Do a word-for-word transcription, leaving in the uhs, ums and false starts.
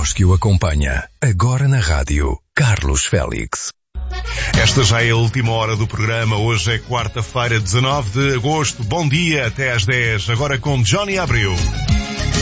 voz que o acompanha, agora na rádio, Carlos Félix. Esta já é a última hora do programa. Hoje é quarta-feira, dezanove de agosto. Bom dia, até às dez. Agora com Johnny Abreu.